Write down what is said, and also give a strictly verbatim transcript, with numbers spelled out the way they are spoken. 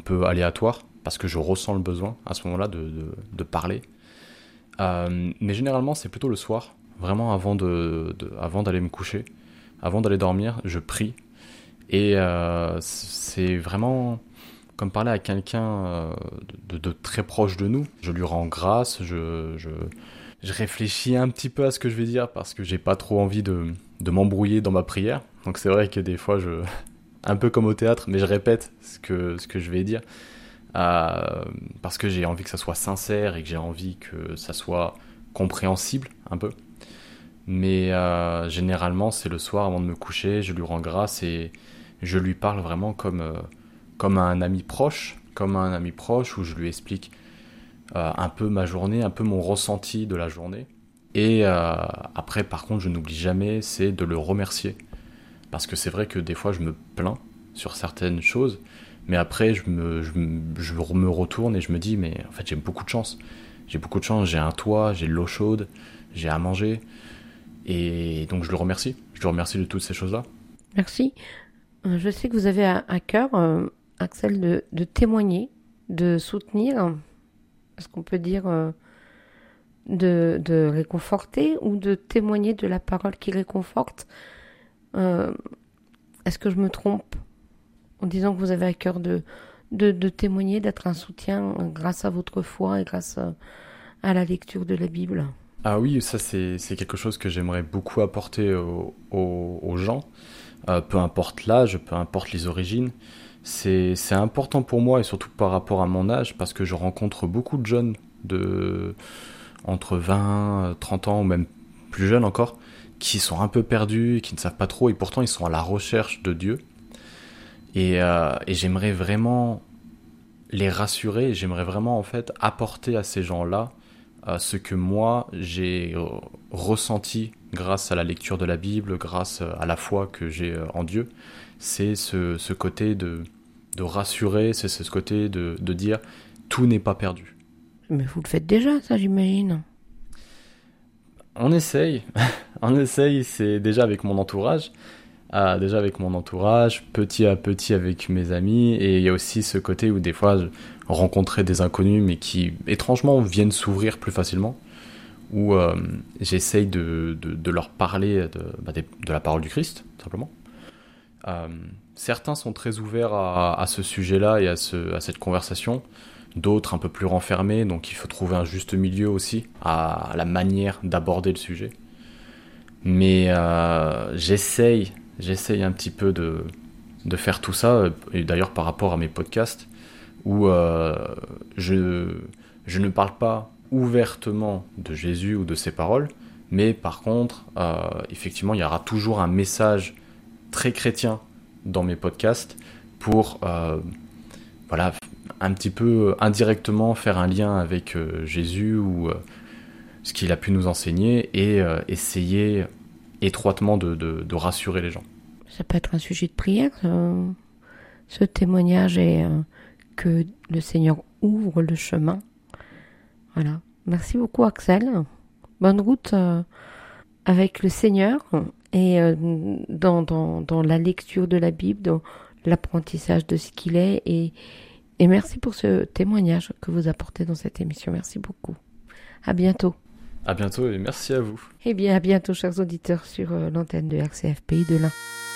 peu aléatoire, parce que je ressens le besoin à ce moment-là de, de, de parler. Euh, mais généralement, c'est plutôt le soir, vraiment avant, de, de, avant d'aller me coucher, avant d'aller dormir, je prie. Et euh, c'est vraiment comme parler à quelqu'un euh, de, de très proche de nous. Je lui rends grâce, je, je, je réfléchis un petit peu à ce que je vais dire parce que j'ai pas trop envie de, de m'embrouiller dans ma prière. Donc c'est vrai que des fois, je, un peu comme au théâtre, mais je répète ce que, ce que je vais dire euh, parce que j'ai envie que ça soit sincère et que j'ai envie que ça soit compréhensible un peu. Mais euh, généralement, c'est le soir avant de me coucher, je lui rends grâce et je lui parle vraiment comme, euh, comme à un ami proche, comme à un ami proche où je lui explique euh, un peu ma journée, un peu mon ressenti de la journée. Et euh, après, par contre, je n'oublie jamais, c'est de le remercier. Parce que c'est vrai que des fois, je me plains sur certaines choses, mais après, je me, je, me- je me retourne et je me dis, mais en fait, j'ai beaucoup de chance. J'ai beaucoup de chance, j'ai un toit, j'ai de l'eau chaude, j'ai à manger. Et donc, je le remercie. Je le remercie de toutes ces choses-là. Merci. Euh, Je sais que vous avez à, à cœur, euh, Axel, de, de témoigner, de soutenir, est-ce qu'on peut dire euh, de, de réconforter ou de témoigner de la parole qui réconforte. Euh, Est-ce que je me trompe en disant que vous avez à cœur de, de, de témoigner, d'être un soutien euh, grâce à votre foi et grâce à, à la lecture de la Bible? Ah oui, ça c'est c'est quelque chose que j'aimerais beaucoup apporter aux, aux, aux gens, Euh, peu importe l'âge, peu importe les origines. C'est c'est important pour moi et surtout par rapport à mon âge parce que je rencontre beaucoup de jeunes de entre vingt, trente ans ou même plus jeunes encore qui sont un peu perdus, qui ne savent pas trop et pourtant ils sont à la recherche de Dieu. Et, euh, et j'aimerais vraiment les rassurer, j'aimerais vraiment en fait apporter à ces gens-là euh, ce que moi j'ai euh, ressenti grâce à la lecture de la Bible, grâce à la foi que j'ai euh, en Dieu. C'est ce, ce côté de, de rassurer, c'est ce côté de, de dire tout n'est pas perdu. Mais vous le faites déjà, ça, j'imagine. On essaye, on essaye, c'est déjà avec mon entourage, euh, déjà avec mon entourage, petit à petit avec mes amis, et il y a aussi ce côté où des fois je rencontrais des inconnus mais qui étrangement viennent s'ouvrir plus facilement, où euh, j'essaye de, de, de leur parler de, bah, des- de la parole du Christ, simplement. Euh, Certains sont très ouverts à, à ce sujet-là et à, ce, à cette conversation, d'autres un peu plus renfermés, donc il faut trouver un juste milieu aussi à, à la manière d'aborder le sujet. Mais euh, j'essaye, j'essaye un petit peu de, de faire tout ça, et d'ailleurs par rapport à mes podcasts, où euh, je, je ne parle pas ouvertement de Jésus ou de ses paroles, mais par contre, euh, effectivement, il y aura toujours un message très chrétien dans mes podcasts pour, euh, voilà, un petit peu indirectement faire un lien avec euh, Jésus ou euh, ce qu'il a pu nous enseigner et euh, essayer étroitement de, de, de rassurer les gens. Ça peut être un sujet de prière, euh, ce témoignage, et euh, que le Seigneur ouvre le chemin. Voilà. Merci beaucoup, Axel. Bonne route euh, avec le Seigneur et euh, dans, dans, dans la lecture de la Bible, dans l'apprentissage de ce qu'il est. Et, et merci pour ce témoignage que vous apportez dans cette émission. Merci beaucoup. À bientôt. À bientôt et merci à vous. Eh bien, à bientôt, chers auditeurs, sur euh, l'antenne de R C F Pays de l'Ain.